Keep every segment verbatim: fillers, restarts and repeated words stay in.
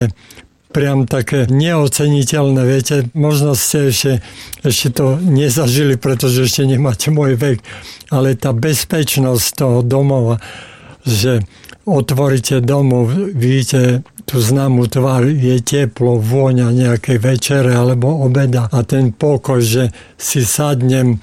priam také neoceniteľné, viete, možno ste ešte, ešte to nezažili, pretože ešte nemáte môj vek, ale tá bezpečnosť toho domova, že otvoríte domov, vidíte tú známu tvár, je teplo, vôňa nejakej večere alebo obeda a ten pokoj, že si sadnem,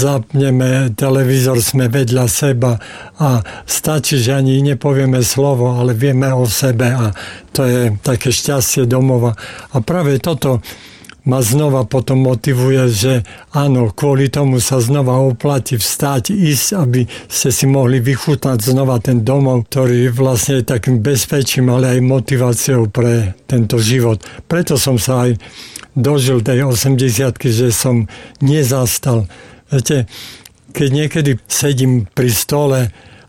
zapneme televízor, sme vedľa seba a stačí, že ani nepovieme slovo, ale vieme o sebe a to je také šťastie domova. A práve toto ma znova potom motivuje, že áno, kvôli tomu sa znova oplatí vstať, ísť, aby ste si mohli vychutnať znova ten domov, ktorý vlastne je takým bezpečím, ale aj motiváciou pre tento život. Preto som sa aj dožil tej osemdesiatky, že som nezastal. Viete, keď niekedy sedím pri stole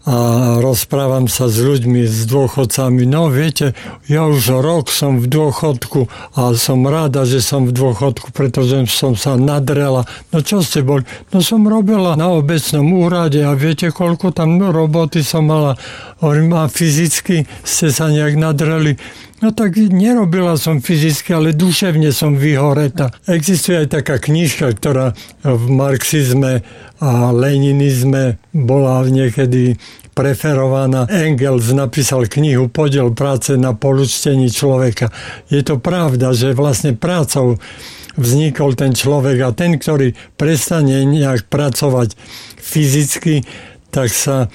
a rozprávam sa s ľuďmi, s dôchodcami. No viete, ja už rok som v dôchodku a som ráda, že som v dôchodku, pretože som sa nadrela. No čo ste boli? No som robila na obecnom úrade a viete, koľko tam roboty som mala. Hovorím, a fyzicky ste sa nejak nadreli. No tak nerobila som fyzicky, ale duševne som vyhoretá. Existuje aj taká knižka, ktorá v marxizme a leninizme bola niekedy preferovaná. Engels napísal knihu Podiel práce na polučtení človeka. Je to pravda, že vlastne prácou vznikol ten človek a ten, ktorý prestane nejak pracovať fyzicky, tak sa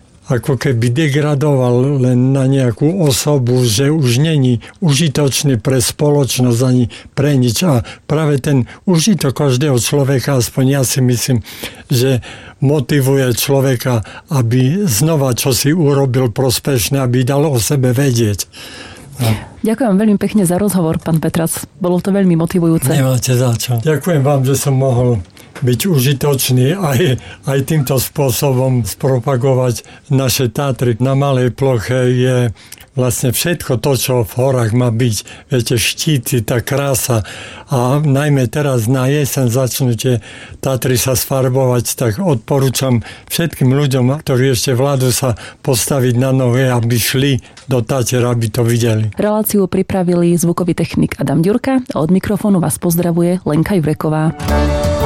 ako keby degradoval len na nejakú osobu, že už není užitočný pre spoločnosť ani pre nič. A práve ten užitok každého človeka, aspoň ja si myslím, že motivuje človeka, aby znova čosi urobil prospešné, aby dal o sebe vedieť. No. Ďakujem veľmi pekne za rozhovor, pán Petrac. Bolo to veľmi motivujúce. Nemáte za čo. Ďakujem vám, že som mohol byť užitočný aj, aj týmto spôsobom spropagovať naše Tatry. Na malej ploche je vlastne všetko to, čo v horách má byť. Viete, štíty, tá krása. A najmä teraz na jeseň začnú tie Tatry sa sfarbovať, tak odporúčam všetkým ľuďom, ktorí ešte vládu sa postaviť na nohy, aby šli do Tatier, aby to videli. Reláciu pripravili zvukový technik Adam Ďurka a od mikrofónu vás pozdravuje Lenka Jureková.